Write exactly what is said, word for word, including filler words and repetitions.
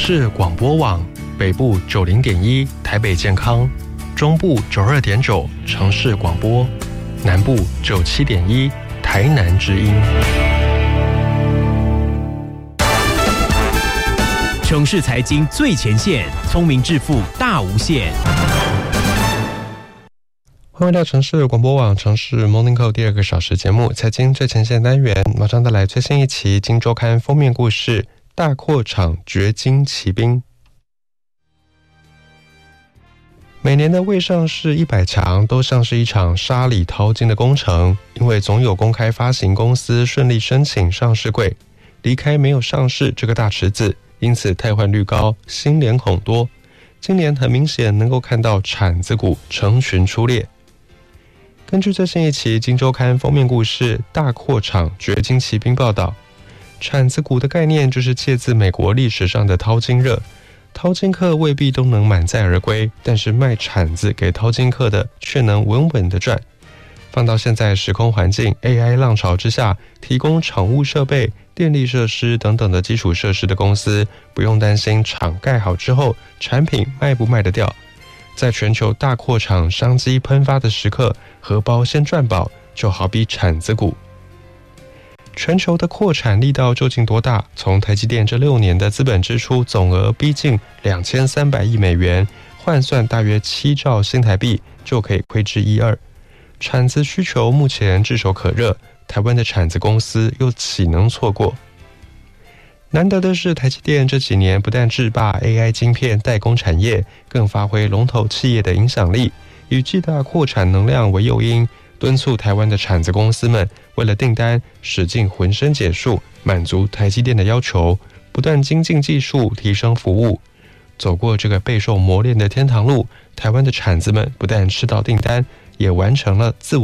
市广播网，北部九零点一台北健康，中部九二点九城市广播，南部九七点一台南之音。 城市财经最前线，聪明致富大无限。 欢迎到城市广播网城市 Morning Call 第二个小时节目财经最前线单元，马上带来最新一期今周刊封面故事：大扩厂掘金奇兵。每年的未上市一百强都像是一场沙里淘金的工程，因为总有公开发行公司顺利申请上市柜，离开没有上市这个大池子，因此汰换率高，新脸孔多。今年很明显能够看到铲子股成群出列。根据最新一期《今周刊》封面故事《大扩厂掘金奇兵》报道，铲子股的概念就是借自美国历史上的淘金热。淘金客未必都能满载而归，但是卖铲子给淘金客的却能稳稳的赚。放到现在时空环境 A I 浪潮之下，提供厂务设备、电力设施等等的基础设施的公司，不用担心厂盖好之后产品卖不卖得掉。在全球大扩厂商机喷发的时刻，荷包先赚饱，就好比铲子股。全球的扩产力道究竟多大？从台积电这六年的资本支出总额逼近两千三百亿美元，换算大约七兆新台币，就可以窥知一二。产子需求目前炙手可热，台湾的产子公司又岂能错过？难得的是，台积电这几年不但制霸 A I 晶片代工产业，更发挥龙头企业的影响力，以巨大扩产能量为诱因，敦促台湾的产子公司们为了订单使尽浑身解数，满足台积电的要求，不断精进技术，提升服务。走过这个备受磨练的天堂路，台湾的产子们不但吃到订单，也完成了自我